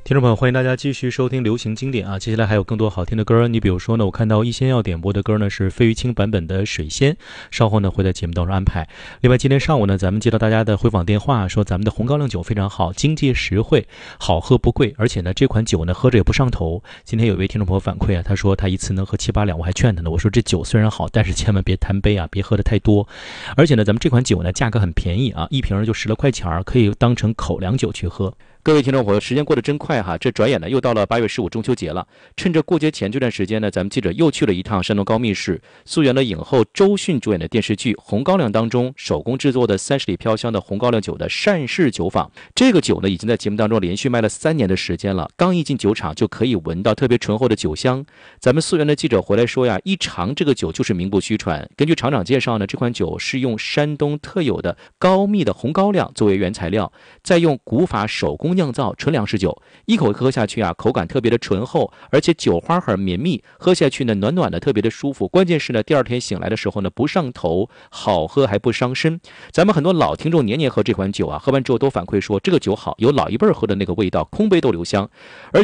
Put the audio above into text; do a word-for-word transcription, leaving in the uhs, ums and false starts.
听众朋友，欢迎大家继续收听流行经典啊！接下来还有更多好听的歌。你比如说呢，我看到一仙要点播的歌呢是费玉清版本的《水仙》，稍后呢会在节目当中安排。另外，今天上午呢，咱们接到大家的回访电话，说咱们的红高粱酒非常好，经济实惠，好喝不贵，而且呢这款酒呢喝着也不上头。今天有一位听众朋友反馈啊，他说他一次能喝七八两，我还劝他呢，我说这酒虽然好，但是千万别贪杯啊，别喝的太多。而且呢，咱们这款酒呢价格很便宜啊，一瓶就十来块钱，可以当成口粮酒去喝。各位听众朋友，时间过得真快哈，这转眼呢又到了八月十五中秋节了。趁着过节前这段时间呢，咱们记者又去了一趟山东高密市，溯源了影后周迅主演的电视剧《红高粱》当中手工制作的三十里飘香的红高粱酒的单氏酒坊。这个酒呢，已经在节目当中连续卖了三年的时间了，刚一进酒厂就可以闻到特别醇厚的酒香。咱们溯源的记者回来说呀，一尝这个酒就是名不虚传。根据厂长介绍呢，这款酒是用山东特有的高密的红高粱作为原材料，再用古法手工酿造纯粮食酒，一口喝下去啊，口感特别的醇厚，而且酒花很绵密，喝下去呢暖暖的，特别的舒服。关键是呢，第二天醒来的时候呢不上头，好喝还不伤身。咱们很多老听众年年喝这款酒啊，喝完之后都反馈说这个酒好，有老一辈喝的那个味道，空杯都留香。而